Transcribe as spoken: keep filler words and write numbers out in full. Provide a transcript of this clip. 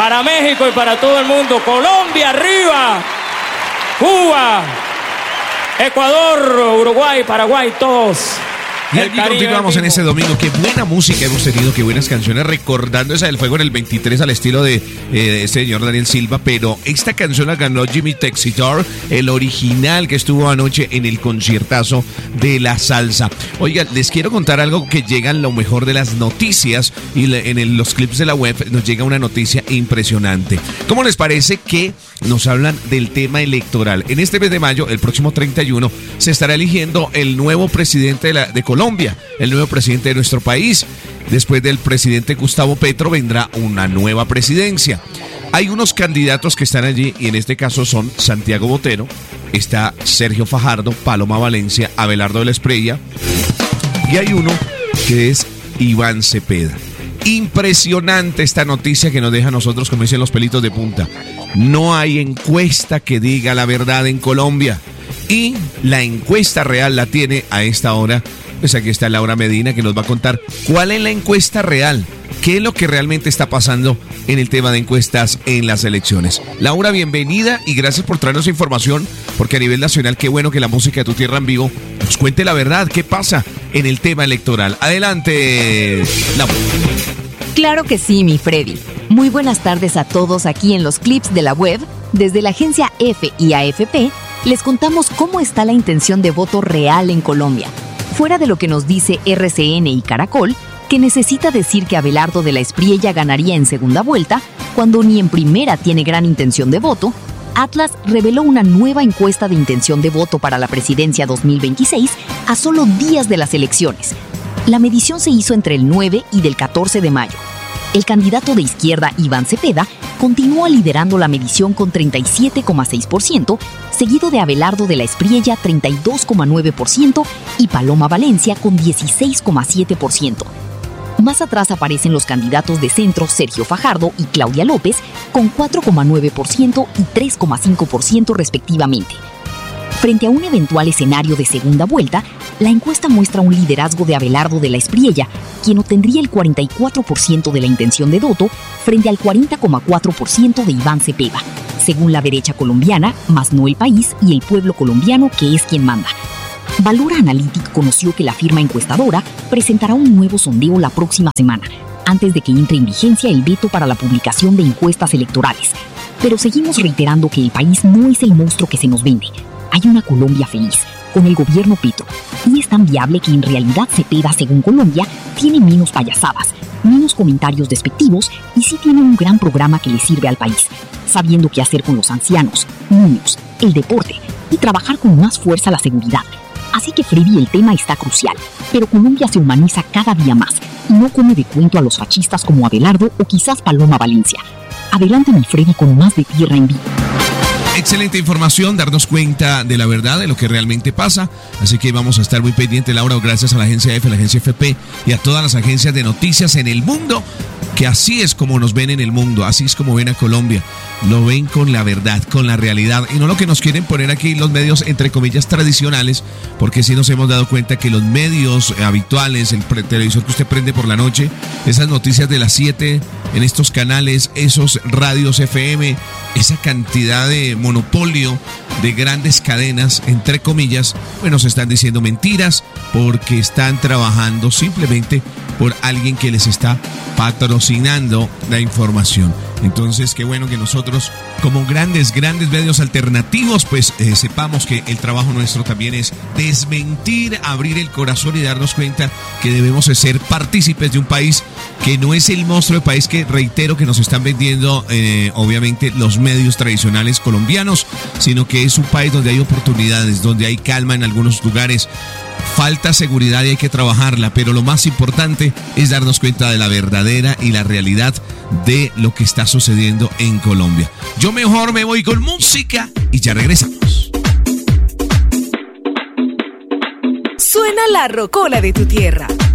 para México y para todo el mundo. Colombia arriba, Cuba, Ecuador, Uruguay, Paraguay, todos. Y aquí continuamos en este domingo. Qué buena música hemos tenido, qué buenas canciones, recordando esa del fuego en el veintitrés al estilo de, eh, de este señor Daniel Silva. Pero esta canción la ganó Jimmy Texidor, el original que estuvo anoche en el conciertazo de la salsa. Oigan, les quiero contar algo que llega en lo mejor de las noticias y le, en el, los clips de la web nos llega una noticia impresionante. ¿Cómo les parece que nos hablan del tema electoral? En este mes de mayo, el próximo treinta y uno, se estará eligiendo el nuevo presidente de, la, de Colombia, el nuevo presidente de nuestro país. Después del presidente Gustavo Petro vendrá una nueva presidencia. Hay unos candidatos que están allí y en este caso son Santiago Botero, está Sergio Fajardo, Paloma Valencia, Abelardo de la Espriella y hay uno que es Iván Cepeda. Impresionante esta noticia que nos deja a nosotros, como dicen los pelitos de punta. No hay encuesta que diga la verdad en Colombia y la encuesta real la tiene a esta hora. Pues aquí está Laura Medina que nos va a contar cuál es la encuesta real, qué es lo que realmente está pasando en el tema de encuestas en las elecciones. Laura, bienvenida y gracias por traernos información, porque a nivel nacional qué bueno que la música de Tu Tierra en Vivo nos cuente la verdad, qué pasa en el tema electoral. Adelante, Laura. Claro que sí, mi Freddy. Muy buenas tardes a todos aquí en los clips de la web. Desde la agencia F y A F P les contamos cómo está la intención de voto real en Colombia. Fuera de lo que nos dice R C N y Caracol, que necesita decir que Abelardo de la Espriella ganaría en segunda vuelta, cuando ni en primera tiene gran intención de voto, Atlas reveló una nueva encuesta de intención de voto para la presidencia dos mil veintiséis a solo días de las elecciones. La medición se hizo entre el nueve y del catorce de mayo. El candidato de izquierda, Iván Cepeda, continúa liderando la medición con treinta y siete coma seis por ciento, seguido de Abelardo de la Espriella, treinta y dos coma nueve por ciento, y Paloma Valencia con dieciséis coma siete por ciento. Más atrás aparecen los candidatos de centro, Sergio Fajardo y Claudia López, con cuatro coma nueve por ciento y tres coma cinco por ciento respectivamente. Frente a un eventual escenario de segunda vuelta, la encuesta muestra un liderazgo de Abelardo de la Espriella, quien obtendría el cuarenta y cuatro por ciento de la intención de voto frente al cuarenta coma cuatro por ciento de Iván Cepeda, según la derecha colombiana, más no el país y el pueblo colombiano, que es quien manda. Valora Analytic conoció que la firma encuestadora presentará un nuevo sondeo la próxima semana, antes de que entre en vigencia el veto para la publicación de encuestas electorales. Pero seguimos reiterando que el país no es el monstruo que se nos vende. Hay una Colombia feliz, con el gobierno Petro, y es tan viable que en realidad Cepeda, según Colombia, tiene menos payasadas, menos comentarios despectivos y sí tiene un gran programa que le sirve al país, sabiendo qué hacer con los ancianos, niños, el deporte y trabajar con más fuerza la seguridad. Así que, Freddy, el tema está crucial, pero Colombia se humaniza cada día más y no come de cuento a los fascistas como Abelardo o quizás Paloma Valencia. Adelante, mi Freddy, con más de Tierra en Vivo. Excelente información, darnos cuenta de la verdad, de lo que realmente pasa. Así que vamos a estar muy pendientes, Laura, gracias a la agencia F, a la agencia F P y a todas las agencias de noticias en el mundo, que así es como nos ven en el mundo, así es como ven a Colombia. Lo ven con la verdad, con la realidad, y no lo que nos quieren poner aquí los medios, entre comillas, tradicionales, porque sí nos hemos dado cuenta que los medios habituales, el televisor que usted prende por la noche, esas noticias de las siete en estos canales, esos radios F M, esa cantidad de monopolio de grandes cadenas, entre comillas, pues nos están diciendo mentiras porque están trabajando simplemente por alguien que les está patrocinando la información. Entonces, qué bueno que nosotros, como grandes, grandes medios alternativos, pues eh, sepamos que el trabajo nuestro también es desmentir, abrir el corazón y darnos cuenta que debemos ser partícipes de un país que no es el monstruo de país que, reitero, que nos están vendiendo, eh, obviamente, los medios tradicionales colombianos, sino que es un país donde hay oportunidades, donde hay calma en algunos lugares. Falta seguridad y hay que trabajarla, pero lo más importante es darnos cuenta de la verdadera y la realidad de lo que está sucediendo en Colombia. Yo mejor me voy con música y ya regresamos. Suena la rocola de Tu Tierra.